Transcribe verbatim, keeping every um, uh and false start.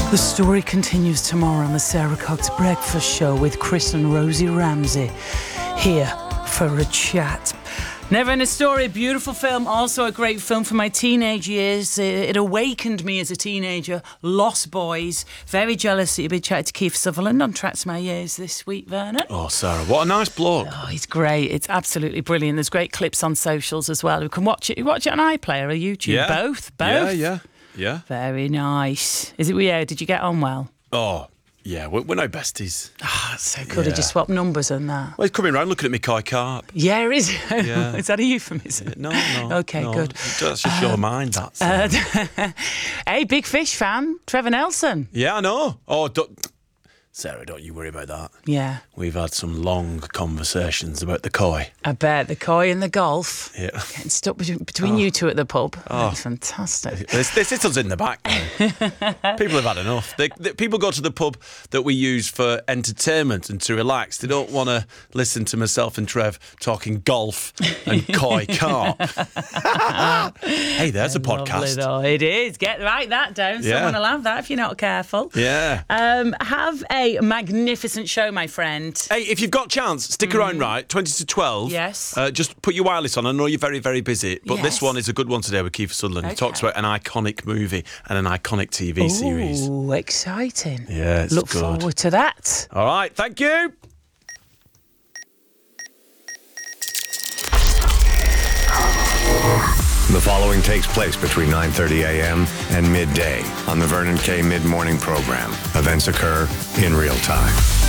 The story continues tomorrow on the Sarah Cox Breakfast Show with Chris and Rosie Ramsey here for a chat. Never Ending Story, beautiful film, also a great film from my teenage years. It awakened me as a teenager. Lost Boys, very jealous that you've been chatting to Keith Sutherland on Tracks My Years this week, Vernon. Oh, Sarah, what a nice bloke. Oh, he's great. It's absolutely brilliant. There's great clips on socials as well. You can watch it. You watch it on iPlayer or YouTube. Yeah. Both, both. Yeah, yeah, yeah. Very nice. Is it weird? Did you get on well? Oh, yeah, we're, we're no besties. Ah, oh, so good. Yeah. Did you swap numbers and that? Well, he's coming round looking at me Kai Carp. Yeah, is it? Yeah. Is that a euphemism? No, no. Okay, no. good. That's just uh, your mind, that's. Uh, hey, big fish fan, Trevor Nelson. Yeah, I know. Oh, don't, Sarah, don't you worry about that. Yeah. We've had some long conversations about the koi. I bet. The koi and the golf. Yeah. Getting stuck between, between oh. you two at the pub. Oh. That's fantastic. This, this, this is in the back now. People have had enough. They, they, people go to the pub that we use for entertainment and to relax. They don't want to listen to myself and Trev talking golf and koi carp. Hey, there's a podcast. Though. It is. Get write that down. Yeah. Someone will have that if you're not careful. Yeah. Um, have a magnificent show, my friend. Hey, if you've got a chance, stick around, Mm. right? twenty to twelve. Yes. Uh, just put your wireless on. I know you're very, very busy, but Yes. this one is a good one today with Kiefer Sutherland. Okay. He talks about an iconic movie and an iconic T V series. Ooh, exciting. Yeah, it's Look good. forward to that. All right, thank you. The following takes place between nine thirty a.m. and midday on the Vernon Kay Mid-Morning Program. Events occur in real time.